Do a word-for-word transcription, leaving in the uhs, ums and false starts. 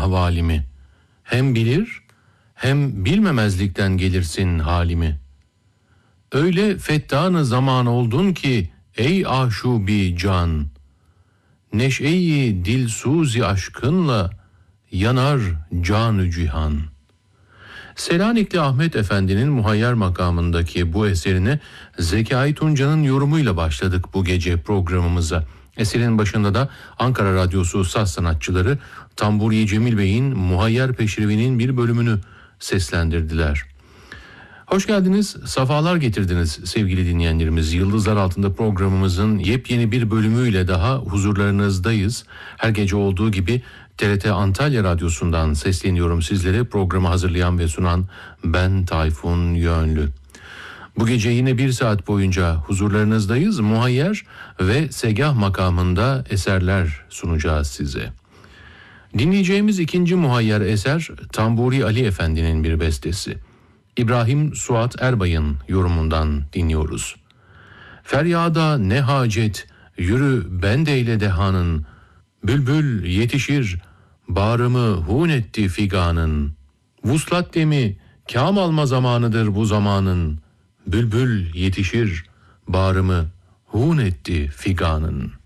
ahvalimi. Hem bilir hem bilmemezlikten gelirsin halimi. Öyle fettanı zaman oldun ki ey aşubi can, neşe-i dilsuzi aşkınla yanar can-ı cihan. Selanikli Ahmet Efendi'nin Muhayyer makamındaki bu eserine Zekai Tunca'nın yorumuyla başladık bu gece programımıza. Eserin başında da Ankara Radyosu saz sanatçıları Tamburi Cemil Bey'in Muhayyer Peşrevi'nin bir bölümünü seslendirdiler. Hoş geldiniz, safalar getirdiniz sevgili dinleyenlerimiz. Yıldızlar Altında programımızın yepyeni bir bölümüyle daha huzurlarınızdayız. Her gece olduğu gibi T R T Antalya Radyosu'ndan sesleniyorum sizlere. Programı hazırlayan ve sunan ben Tayfun Yönlü. Bu gece yine bir saat boyunca huzurlarınızdayız. Muhayyer ve segah makamında eserler sunacağız size. Dinleyeceğimiz ikinci muhayyer eser Tamburi Ali Efendi'nin bir bestesi. İbrahim Suat Erbay'ın yorumundan dinliyoruz. Feryada ne hacet, yürü bendeyle dehanın, bülbül yetişir, bağrımı hun etti figanın. Vuslat demi, kâm alma zamanıdır bu zamanın, bülbül yetişir, bağrımı hun etti figanın.